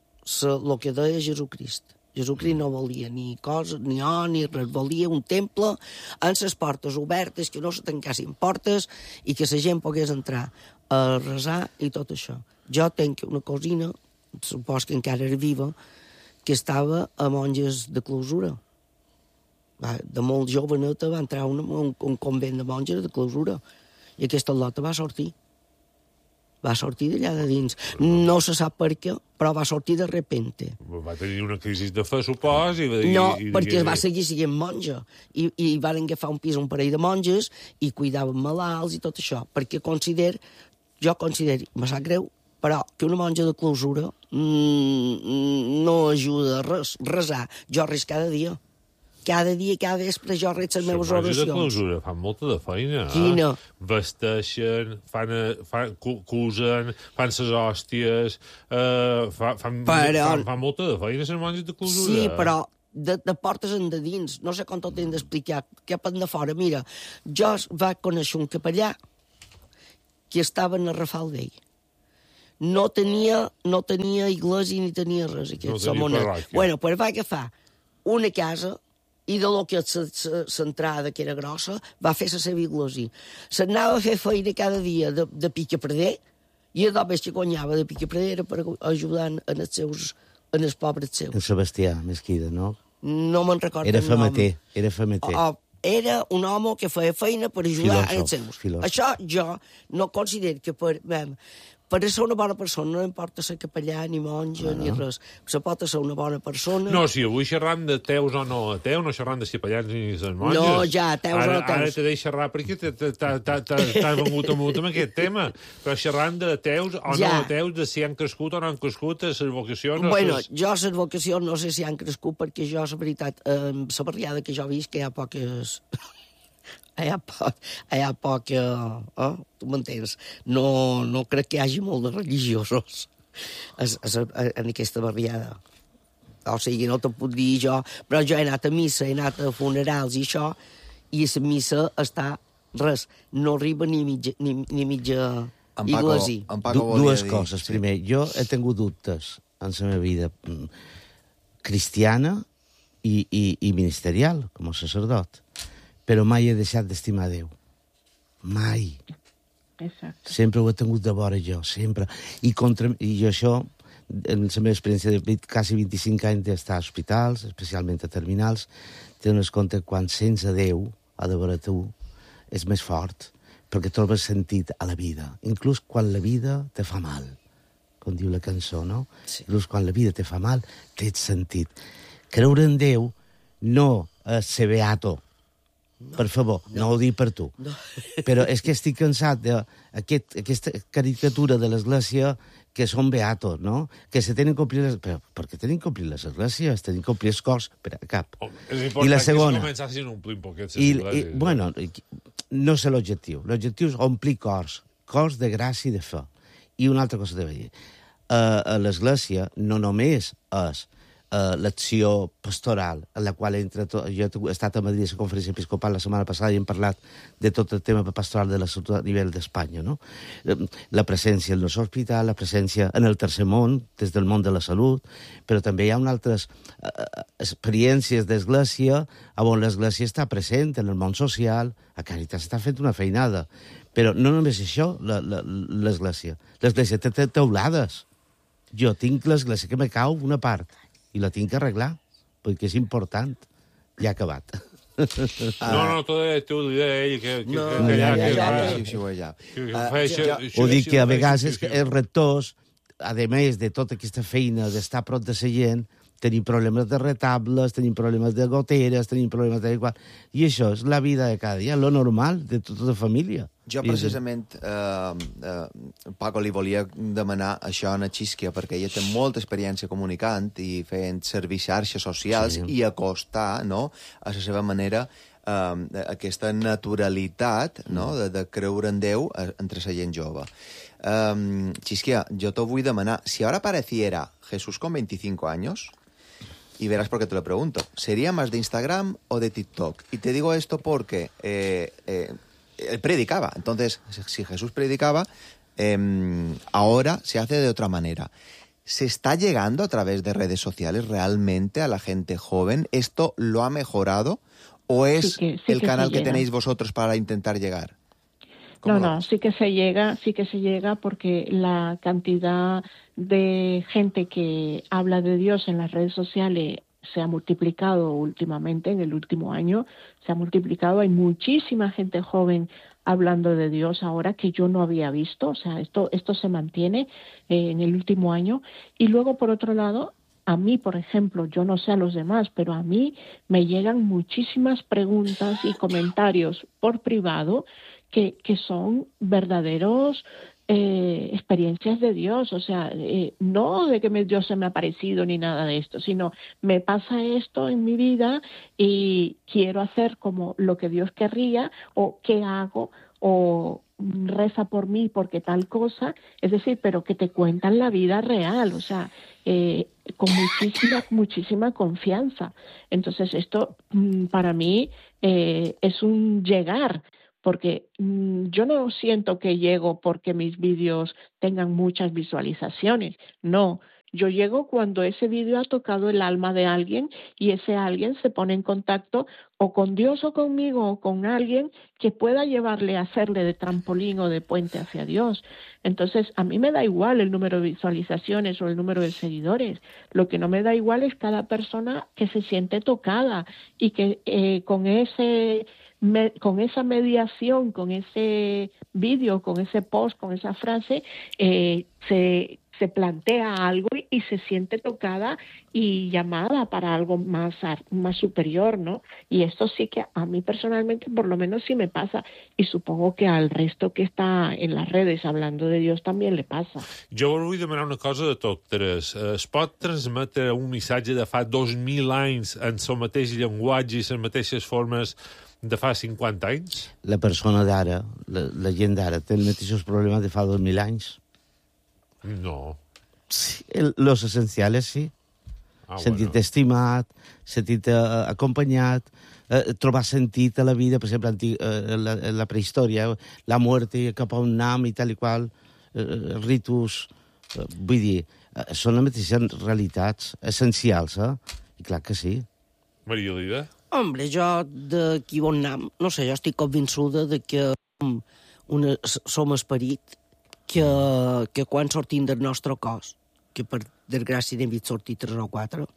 Speaker 6: el que deia Jesucrist. Jesucrist no volia ni coses, ni or, ni res. Volia un temple amb les portes obertes, que no se tancassin portes i que la gent pogués entrar a resar i tot això. Jo tenc una cosina, supos que encara era viva, que estava a monges de clausura. Va, de molt joveneta va entrar a un, un, un convent de monges de clausura i aquesta lota va sortir. Va sortir d'allà de dins. No se sap per què, però va sortir de repente.
Speaker 2: Va tenir una crisi de fe, supos, i... i
Speaker 6: No,
Speaker 2: i,
Speaker 6: perquè
Speaker 2: i,
Speaker 6: va seguir sent monja. I, i van agafar un pis un parell de monges i cuidaven malalts i tot això. Perquè consider, jo considero, me sap greu, però que una monja de clausura mmm, no ajuda a res, resar. Jo res cada dia. Cada dia, cada vespre, jo res les meves
Speaker 2: de
Speaker 6: oracions.
Speaker 2: clausura fan molta de feina.
Speaker 6: Quina?
Speaker 2: Eh? Vesteixen, fan, eh, fan, cu- cusen, fan ses hòsties, eh, fa, fan,
Speaker 6: Però-
Speaker 2: fan, fan molta de feina les monges de clausura.
Speaker 6: Sí, però de, de portes en de dins. No sé com t'ho tinc d'explicar. Cap de fora. Mira, jo vaig conèixer un capellà que estava en el Rafal Vell. no tenia, no tenia iglesia ni tenia res.
Speaker 2: No tenia parròquia.
Speaker 6: Bueno, pues va agafar una casa i de lo que l'entrada, que era grossa, va fer la seva iglesia. S'anava a fer feina cada dia de, de picapreder i el només que guanyava de picapreder era per ajudar en els seus, en els pobres seus.
Speaker 7: En Sebastià Mesquida, no?
Speaker 6: No me'n recordo
Speaker 7: era
Speaker 6: el nom.
Speaker 7: Femeter, era femeter.
Speaker 6: O, era un home que feia feina per ajudar
Speaker 7: filòsof,
Speaker 6: en els seus.
Speaker 7: Filòsof.
Speaker 6: Això jo no considero que per... Vam, per ser una bona persona no importa ser capellà, ni monja, no. ni res. Se pot ser una bona persona...
Speaker 2: No, si avui xerram de teus o no ateus, no xerram de capellans ni de monges.
Speaker 6: No, ja, teus
Speaker 2: ara,
Speaker 6: o no teus.
Speaker 2: Ara t'he de xerrar perquè t'has vengut amunt amb aquest tema. Però xerram de teus o
Speaker 6: ja.
Speaker 2: no ateus, de si han crescut o no han crescut, de les vocacions...
Speaker 6: Bueno,
Speaker 2: ses...
Speaker 6: jo les vocacions no sé si han crescut perquè jo, la veritat, eh, la barriada que jo visc, que hi ha poques... Hi ha poc, hi ha poc, eh, eh, tu m'entens? No, no crec que hi hagi molt de religiosos es, es, en aquesta barriada. O sigui, no te puc dir jo, però jo he anat a missa, he anat a funerals i això, i la missa està res, no arriba ni mitja, ni, ni mitja
Speaker 3: en Paco,
Speaker 6: iglesia.
Speaker 3: en Paco
Speaker 7: du dues
Speaker 3: dir,
Speaker 7: coses.
Speaker 3: Sí.
Speaker 7: Primer, jo he tingut dubtes en la meva vida cristiana i, i, i ministerial, com a sacerdot. Però mai he deixat d'estimar Déu. Mai.
Speaker 4: Exacte.
Speaker 7: Sempre ho he tingut de vora jo, sempre. I, contra, i jo això, en la meva experiència de quasi vint-i-cinc anys d'estar a hospitals, especialment a terminals, tens compte que quan sents a Déu, a de veure tu, és més fort, perquè trobes sentit a la vida. Inclús quan la vida te fa mal, com diu la cançó, no? Sí. Inclús quan la vida te fa mal, tens sentit. Creure en Déu no és ser beato, no, per favor, no, no ho dic per tu. No. Però és que estic cansat d'aquesta caricatura de l'Església que són beatos, no? Que se tenen que complir les... Però per què tenen que complir les esglésies? Tenen que complir els cors per a cap.
Speaker 2: Oh, és important
Speaker 7: I la segona,
Speaker 2: que es començassin a omplir un poquet les
Speaker 7: i,
Speaker 2: esglésies.
Speaker 7: I, bueno, no sé l'objectiu. L'objectiu és omplir cors, cors de gràcia i de fe. I una altra cosa de dir. Uh, a l'Església no només és Uh, l'acció pastoral, en la qual entra tot, jo he estat a Madrid a la conferència episcopal la setmana passada i hem parlat de tot el tema pastoral de la salut a nivell d'Espanya, no? La presència en el hospital, la presència en el tercer món, des del món de la salut, però també hi ha unes altres uh, experiències d'Església on l'Església està present en el món social, a Càritas està fent una feinada, però no només això, l'Església. L'Església té teulades. Jo tinc l'Església que me cau una part, i la tinc que arreglar, perquè és important. Ja ha acabat.
Speaker 2: No, no, tot tu ho diré ell, que, que,
Speaker 6: No,
Speaker 2: que,
Speaker 6: ja,
Speaker 2: que,
Speaker 6: ja,
Speaker 2: que,
Speaker 3: Sí, sí, ho és ja.
Speaker 2: que, que,
Speaker 3: Ah,
Speaker 2: feixa-
Speaker 3: ja.
Speaker 2: això-
Speaker 7: Ho dic que a
Speaker 2: això-
Speaker 7: vegades
Speaker 2: això-
Speaker 7: els rectors, a més de tota aquesta feina d'estar a prop de la gent, tenim problemes de retables, tenim problemes de goteres, tenim problemes de... I això és la vida de cada dia, lo normal de tota la família.
Speaker 3: Jo precisament, eh, eh, Paco, li volia demanar això a Xisquia, perquè ella té molta experiència comunicant i fent servir xarxes socials
Speaker 7: Sí.
Speaker 3: i acostar, no?, a la seva manera eh, aquesta naturalitat, no?, de, de creure en Déu eh, entre la gent jove. Um, Xisquia, yo te voy a demanar, si ahora apareciera Jesús con veinticinco años, y verás por qué te lo pregunto, ¿sería más de Instagram o de TikTok? Y te digo esto porque eh, eh, él predicaba, entonces, si Jesús predicaba, eh, ahora se hace de otra manera. ¿Se está llegando a través de redes sociales realmente a la gente joven? ¿Esto lo ha mejorado? ¿O es
Speaker 4: Sí que- sí
Speaker 3: el
Speaker 4: que
Speaker 3: canal
Speaker 4: se
Speaker 3: que
Speaker 4: llega.
Speaker 3: tenéis vosotros para intentar llegar?
Speaker 4: No,
Speaker 3: ¿Cómo lo
Speaker 4: no,
Speaker 3: ves?
Speaker 4: sí que se llega, sí que se llega porque la cantidad de gente que habla de Dios en las redes sociales se ha multiplicado últimamente, en el último año, se ha multiplicado. Hay muchísima gente joven hablando de Dios ahora que yo no había visto, o sea, esto, esto se mantiene eh, en el último año. Y luego, por otro lado, a mí, por ejemplo, yo no sé a los demás, pero a mí me llegan muchísimas preguntas y comentarios por privado que, que son verdaderos eh, experiencias de Dios, o sea, eh, no de que me, Dios se me ha aparecido ni nada de esto, sino me pasa esto en mi vida y quiero hacer como lo que Dios querría, o qué hago, o reza por mí porque tal cosa, es decir, pero que te cuentan la vida real, o sea, eh, con muchísima, muchísima confianza. Entonces esto mm, para mí eh, es un llegar, porque mmm, yo no siento que llego porque mis vídeos tengan muchas visualizaciones, no. Yo llego cuando ese vídeo ha tocado el alma de alguien y ese alguien se pone en contacto o con Dios o conmigo o con alguien que pueda llevarle a hacerle de trampolín o de puente hacia Dios. Entonces, a mí me da igual el número de visualizaciones o el número de seguidores. Lo que no me da igual es cada persona que se siente tocada y que eh, con ese... Me, con esa mediación, con ese vídeo, con ese post, con esa frase, eh, se, se plantea algo y, y se siente tocada y llamada para algo más, más superior, ¿no? Y esto sí que a mí personalmente por lo menos sí me pasa y supongo que al resto que està en les redes hablando de Dios también le pasa.
Speaker 2: Jo vull demanar una cosa de tot tres. Es pot transmetre un missatge de fa dos mil anys en el mateix llenguatge i les mateixes formes de fa cinquanta anys?
Speaker 7: La persona d'ara, la, la gent d'ara, té els mateixos problemes de fa dos mil anys?
Speaker 2: No.
Speaker 7: Sí, el, los esenciales, sí.
Speaker 2: Ah,
Speaker 7: sentit
Speaker 2: bueno.
Speaker 7: estimat, sentit uh, acompanyat, uh, trobar sentit a la vida, per exemple, antic, uh, la, la prehistòria, la muerte cap a un nam i tal i qual, uh, ritus... Uh, vull dir, uh, són les mateixes realitats essencials, eh? I clar que sí.
Speaker 2: Maria Lida?
Speaker 6: Hombre, jo d'aquí on anam, no sé, jo estic convençuda de que som, una, som esperit que, que quan sortim del nostre cos, que per desgràcia n'hem vist sortir tres o quatre,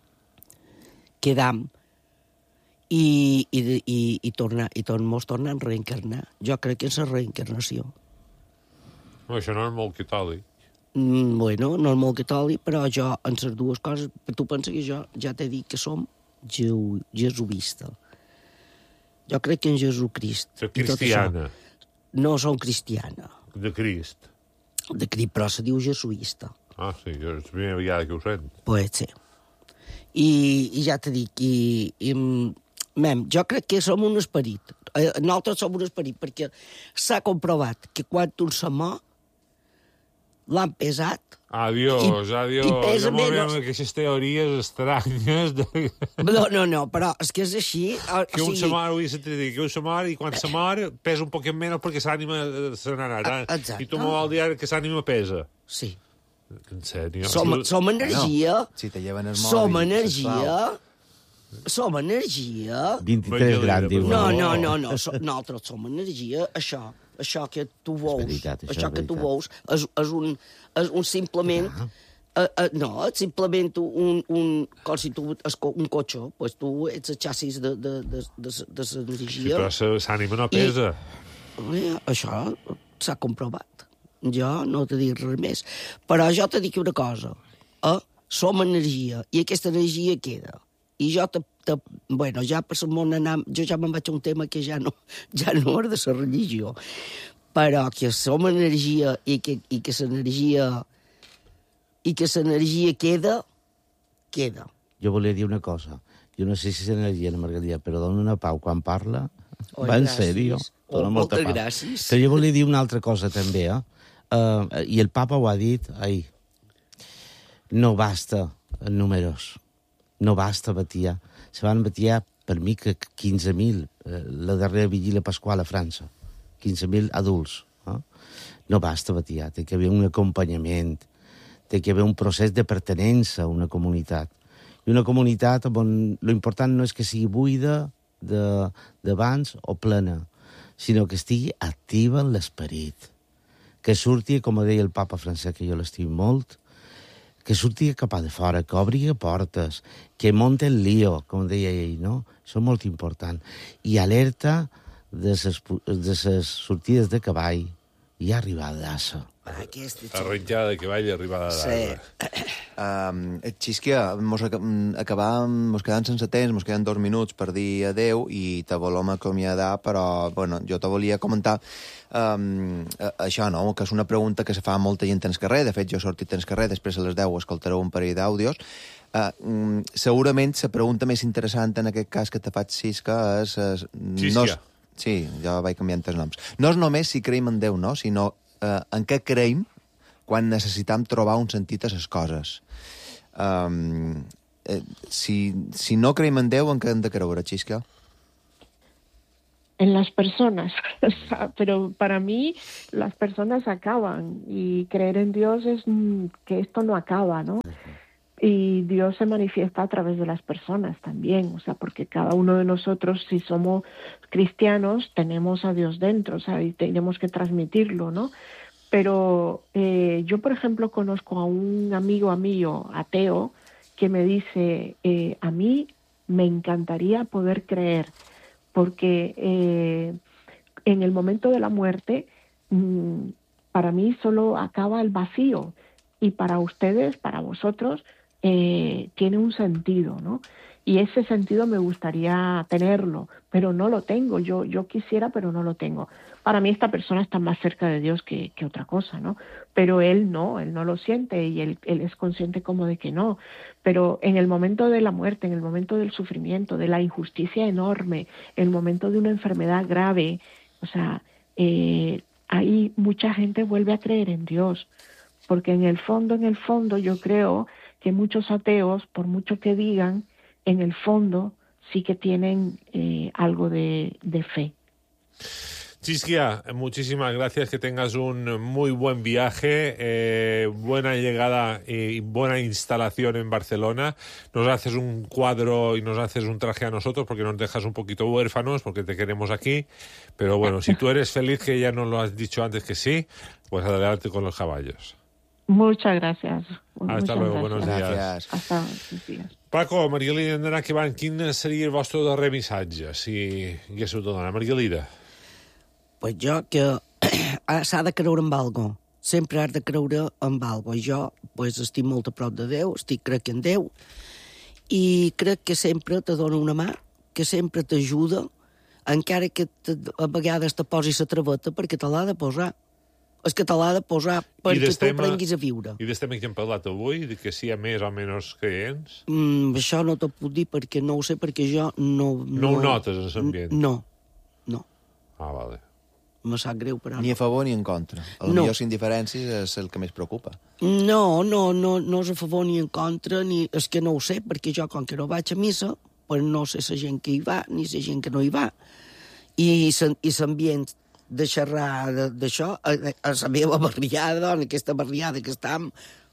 Speaker 6: quedam i, i, i, i, tornar, i tot mos tornem a reencarnar. Jo crec que és la reencarnació.
Speaker 2: No, això no és molt catòlic.
Speaker 6: Mm, bueno, no és molt catòlic, però jo, en les dues coses, tu pensa que jo ja t'he dit que som Jesu, jesuista. Jo crec que en Jesucrist...
Speaker 2: Soc cristiana.
Speaker 6: No som cristiana.
Speaker 2: De Crist.
Speaker 6: De Crist, però se diu jesuista.
Speaker 2: Ah, sí, jo és la primera vegada que ho sent.
Speaker 6: Pues sí. I, i ja t'he dit, i, i, mem, jo crec que som un esperit. Nosaltres som un esperit, perquè s'ha comprovat que quan un se mor, l'han pesat.
Speaker 2: Adiós,
Speaker 6: I,
Speaker 2: adiós.
Speaker 6: I pesa
Speaker 2: jo m'ho
Speaker 6: menys.
Speaker 2: veiem aquestes teories estranyes de...
Speaker 6: No, no, no, però és que és així. O,
Speaker 2: que
Speaker 6: o
Speaker 2: un
Speaker 6: sigui,
Speaker 2: se mor, vull dir, que un se mor i quan se mor pesa un poquet menys perquè l'ànima se n'ha anat. Eh?
Speaker 6: Exacte.
Speaker 2: I tu m'ho vol dir que l'ànima pesa.
Speaker 6: Sí.
Speaker 2: En sèrio?
Speaker 6: Som,
Speaker 2: Si-
Speaker 6: som energia.
Speaker 3: No, si te lleven el mòbil,
Speaker 6: Som
Speaker 3: sisplau.
Speaker 6: energia. Som energia.
Speaker 7: vint-i-tres grans, diu.
Speaker 6: No, no, no, no. So, nosaltres som energia. Això, això que tu veus,
Speaker 7: veritat, això
Speaker 6: això
Speaker 7: és
Speaker 6: que tu
Speaker 7: veritat.
Speaker 6: veus, és, és, un, és un simplement... Uh, uh, no, és simplement un, un, com si tu és co- un cotxe, pues tu ets el xassis de, de, de, de, de
Speaker 2: Sí,
Speaker 6: l'energia.
Speaker 2: però l'ànima no pesa.
Speaker 6: I... Això s'ha comprovat. Jo no t'he dit res més. Però jo t'he dit una cosa. Eh? Som energia, i aquesta energia queda. I jo, te, te, bueno, ja per el món anam, jo ja me'n vaig a un tema que ja no, ja no és de la religió. Però que som energia i que, i que l'energia i que l'energia queda, queda.
Speaker 7: Jo volia dir una cosa. Jo no sé si és energia, la Margarida, però dona una pau quan parla.
Speaker 6: Oi,
Speaker 7: Va en
Speaker 6: gràcies.
Speaker 7: sèrio.
Speaker 6: Oh,
Speaker 7: Dona molta
Speaker 6: moltes
Speaker 7: pau.
Speaker 6: gràcies.
Speaker 7: Però jo volia dir una altra cosa, també, eh? Uh, I el papa ho ha dit ahir. No basta en números. No basta batiar. Se van batiar, per mi, que quinze mil. Eh, la darrera vigília pasqual a França. quinze mil adults. Eh? No basta batiar. Té que haver un acompanyament. Té que haver un procés de pertenença a una comunitat. I una comunitat on l'important no és que sigui buida d'abans o plena, sinó que estigui activa en l'esperit. Que surti, com deia el papa francès, que jo l'estim molt, que surti cap a de fora, que obri portes, que monte el lío, com deia ell, no? Això és molt important. I alerta de les, de les sortides de cavall i arribada d'assa.
Speaker 6: Aquesta...
Speaker 2: Arrenjada de cavall i arribada
Speaker 6: Sí.
Speaker 2: d'arbre.
Speaker 3: Um, Xisquia, mos, ac acabàvem, mos quedant sense temps, mos queden dos minuts per dir adeu i te volem acomiadar, però bueno, jo te volia comentar um, això, no? Que és una pregunta que se fa molta gent en el carrer. De fet, jo he sortit en el carrer, després a les deu escoltareu un parell d'àudios. Uh, um, segurament la pregunta més interessant en aquest cas que te faig, Xisca, és... és no és, sí, ja vaig canviant els noms. No és només si creiem en Déu, no? Sinó uh, en què creiem quan necessitam trobar un sentit a les coses. Um, eh, si, si no creiem en Déu, en què hem de creure, Xisca?
Speaker 4: en las personas. O sea, pero para mí las personas acaban y creer en Dios es mm, que esto no acaba, ¿no? Y Dios se manifiesta a través de las personas también, o sea, porque cada uno de nosotros, si somos cristianos, tenemos a Dios dentro, o sea, y tenemos que transmitirlo, ¿no? Pero eh, yo, por ejemplo, conozco a un amigo mío, ateo, que me dice, eh, a mí me encantaría poder creer, porque eh, en el momento de la muerte, mmm, para mí solo acaba el vacío, y para ustedes, para vosotros, eh, tiene un sentido, ¿no? Y ese sentido me gustaría tenerlo, pero no lo tengo. Yo, yo quisiera, pero no lo tengo. Para mí esta persona está más cerca de Dios que, que otra cosa, ¿no? Pero él no, él no lo siente y él, él es consciente como de que no. Pero en el momento de la muerte, en el momento del sufrimiento, de la injusticia enorme, en el momento de una enfermedad grave, o sea, eh, ahí mucha gente vuelve a creer en Dios. Porque en el fondo, en el fondo, yo creo que muchos ateos, por mucho que digan, en el fondo sí que tienen eh, algo de, de fe.
Speaker 2: Chisquia, muchísimas gracias, que tengas un muy buen viaje, eh, buena llegada y buena instalación en Barcelona. Nos haces un cuadro y nos haces un traje a nosotros porque nos dejas un poquito huérfanos, porque te queremos aquí. Pero bueno, si tú eres feliz, que ya nos lo has dicho antes que sí, pues adelante con los caballos.
Speaker 4: Muchas gracias.
Speaker 2: Hasta
Speaker 4: Muchas
Speaker 2: luego,
Speaker 4: gracias.
Speaker 2: buenos días.
Speaker 3: Gràcies.
Speaker 4: Hasta buenos días.
Speaker 2: Paco, Margalida Andrà, que van, quin seria el vostre darrer missatge, si haguéssiu de donar? Margalida.
Speaker 6: Pues jo que s'ha de creure en algo. Sempre has de creure en algo. I jo pues, estic molt a prop de Déu, estic crec en Déu, i crec que sempre te dona una mà, que sempre t'ajuda, encara que te, a vegades te posis la traveta perquè te l'ha de posar. És que te l'ha de posar perquè tu aprenguis a viure.
Speaker 2: I d'estem que hem parlat avui, de que si hi ha més o menys creients?
Speaker 6: Mm, això no t'ho puc dir perquè no ho sé, perquè jo no...
Speaker 2: No, no ho notes, en l'ambient?
Speaker 6: No, no.
Speaker 2: Ah, vale.
Speaker 6: Me sap greu, però
Speaker 3: Ni
Speaker 6: no.
Speaker 3: a favor ni en contra. A lo
Speaker 6: No.
Speaker 3: millor sin diferències és el que més preocupa.
Speaker 6: No, no, no, no és a favor ni en contra, ni... És que no ho sé, perquè jo, com que no vaig a missa, pues no sé la gent que hi va, ni la gent que no hi va. I l'ambient de xerrar d'això, a, a la meva barriada, en aquesta barriada que estem,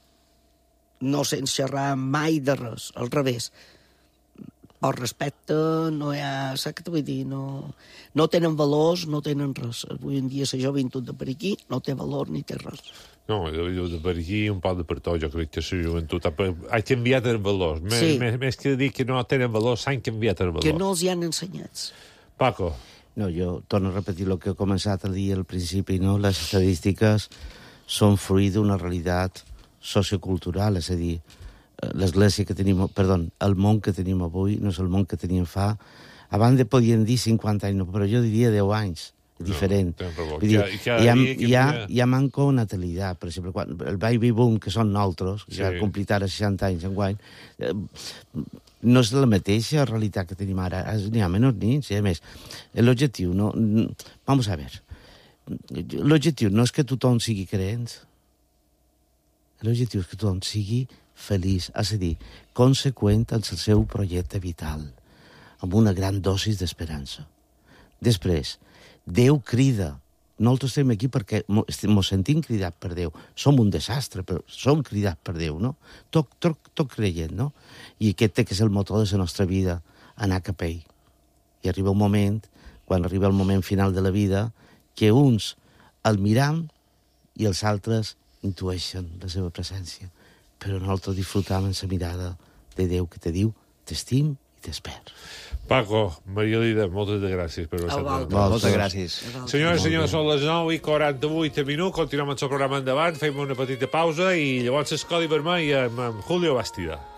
Speaker 6: no sents xerrar mai de res, al revés. Per respecte, no hi ha... Saps què t'ho vull dir? No, no tenen valors, no tenen res. Avui en dia la joventut de per aquí no té valor ni té res.
Speaker 2: No, jo de per aquí un poc de per tot, jo crec que la joventut ha, ha canviat els valors. Més,
Speaker 6: Sí.
Speaker 2: més, més que dir que no tenen valors, s'han canviat els valors.
Speaker 6: Que no els hi han ensenyats.
Speaker 2: Paco.
Speaker 7: No, jo torno a repetir el que he començat a dir al principi, no? Les estadístiques són fruit d'una realitat sociocultural, és a dir, l'església que tenim, perdó, el món que tenim avui no és el món que teníem fa. Abans de podien dir cinquanta anys, no, però jo diria deu anys, diferent.
Speaker 2: No, raó.
Speaker 7: Vull dir,
Speaker 2: Hi ha- hi ha
Speaker 7: hi ha,
Speaker 2: dia que
Speaker 7: hi ha,
Speaker 2: podia-
Speaker 7: hi ha manco natalitat, per exemple, quan el baby boom, que són nosaltres,
Speaker 2: Sí.
Speaker 7: que ja complit ara seixanta anys enguany, eh, no és la mateixa realitat que tenim ara. N'hi ha menys nins, i a més, l'objectiu no... Vamos a ver. L'objectiu no és que tothom sigui creent. L'objectiu és que tothom sigui feliç, és a dir, conseqüent amb el seu projecte vital, amb una gran dosis d'esperança. Després, Déu crida. Nosaltres estem aquí perquè ens sentim cridats per Déu. Som un desastre, però som cridats per Déu, no? Tot, tot, tot creient, no? I aquest té que és el motor de la nostra vida, anar cap a ell. I arriba un moment, quan arriba el moment final de la vida, que uns el miram i els altres intueixen la seva presència. Però nosaltres disfrutam en la mirada de Déu que te diu t'estim i t'espero.
Speaker 2: Paco, Margalida, moltes gràcies per
Speaker 6: Au,
Speaker 2: estar
Speaker 6: au.
Speaker 3: Moltes gràcies.
Speaker 2: Senyores i senyors, són les nou i quaranta-vuit minuts. Continuem amb el programa endavant, fem una petita pausa i llavors Escoli Vermell amb, amb Julio Bastida.